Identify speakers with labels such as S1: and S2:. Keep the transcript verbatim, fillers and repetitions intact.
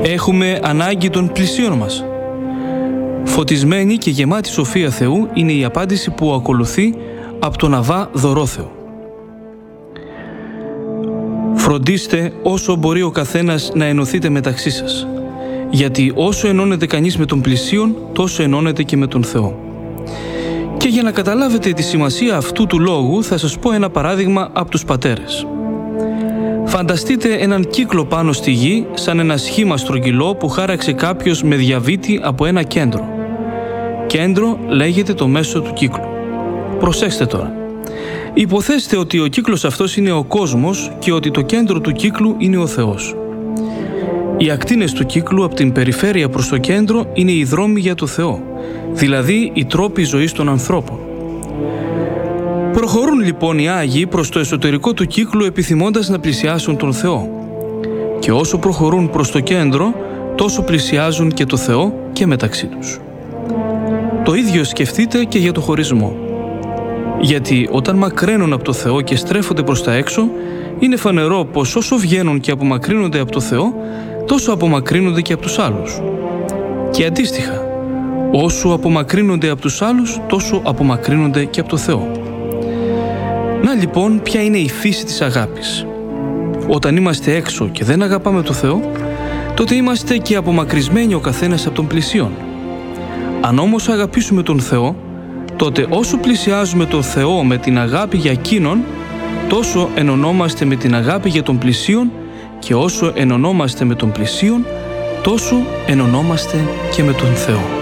S1: Έχουμε ανάγκη των πλησίων μας. Φωτισμένη και γεμάτη σοφία Θεού είναι η απάντηση που ακολουθεί από τον Αβά Δωρόθεο. Φροντίστε όσο μπορεί ο καθένας να ενωθείτε μεταξύ σας, γιατί όσο ενώνεται κανείς με τον πλησίον, τόσο ενώνεται και με τον Θεό. Και για να καταλάβετε τη σημασία αυτού του λόγου θα σας πω ένα παράδειγμα από τους πατέρες. Φανταστείτε έναν κύκλο πάνω στη γη σαν ένα σχήμα στρογγυλό που χάραξε κάποιος με διαβήτη από ένα κέντρο. Κέντρο λέγεται το μέσο του κύκλου. Προσέξτε τώρα. Υποθέστε ότι ο κύκλος αυτός είναι ο κόσμος και ότι το κέντρο του κύκλου είναι ο Θεός. Οι ακτίνες του κύκλου από την περιφέρεια προς το κέντρο είναι οι δρόμοι για το Θεό, δηλαδή οι τρόποι ζωής των ανθρώπων. Προχωρούν λοιπόν οι Άγιοι προς το εσωτερικό του κύκλου επιθυμώντας να πλησιάσουν τον Θεό. Και όσο προχωρούν προς το κέντρο, τόσο πλησιάζουν και το Θεό και μεταξύ τους. Το ίδιο σκεφτείτε και για το χωρισμό. Γιατί όταν μακραίνουν από το Θεό και στρέφονται προς τα έξω, είναι φανερό πως όσο βγαίνουν και απομακρύνονται από το Θεό, τόσο απομακρύνονται και από τους άλλους. Και αντίστοιχα, όσο απομακρύνονται από τους άλλους, τόσο απομακρύνονται και από το Θεό. Να λοιπόν, ποια είναι η φύση της αγάπης. Όταν είμαστε έξω και δεν αγαπάμε το Θεό, τότε είμαστε και απομακρυσμένοι ο καθένας από τον πλησίον. Αν όμως αγαπήσουμε τον Θεό, τότε όσο πλησιάζουμε τον Θεό με την αγάπη για Εκείνον, τόσο ενωνόμαστε με την αγάπη για τον πλησίον, και όσο ενωνόμαστε με τον πλησίον, τόσο ενωνόμαστε και με τον Θεό.